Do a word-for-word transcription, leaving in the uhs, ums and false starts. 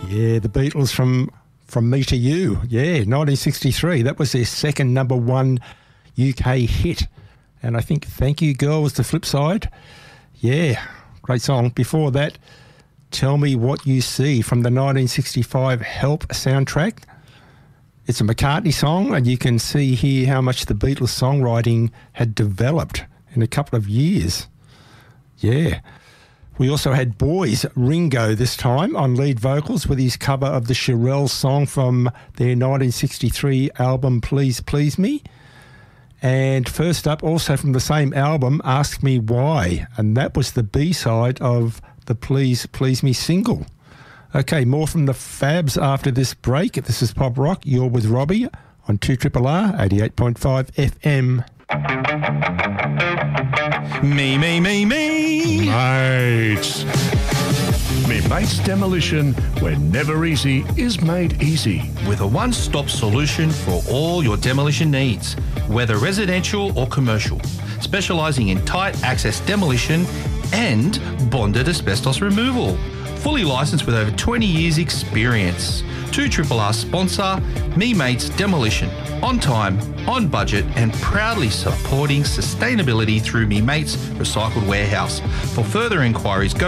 Yeah, the Beatles from From Me to You. Yeah, nineteen sixty-three. That was their second number one U K hit. And I think Thank You Girl was the flip side. Yeah, great song. Before that, Tell Me What You See from the nineteen sixty-five Help soundtrack. It's a McCartney song, and you can see here how much the Beatles songwriting had developed in a couple of years. Yeah. We also had Boys, Ringo this time on lead vocals with his cover of the Shirelles song from their nineteen sixty-three album Please Please Me. And first up, also from the same album, Ask Me Why, and that was the B-side of the Please Please Me single. Okay, more from the Fabs after this break. This is Pop Rock. You're with Robbie on two R R R eighty-eight point five F M. Me, me, me, me. Mates. Me Mates Demolition, where never easy is made easy. With a one-stop solution for all your demolition needs, whether residential or commercial, specialising in tight access demolition and bonded asbestos removal. Fully licensed with over twenty years experience. two R R R sponsor, Me Mates Demolition. On time, on budget, and proudly supporting sustainability through Me Mates Recycled Warehouse. For further inquiries, go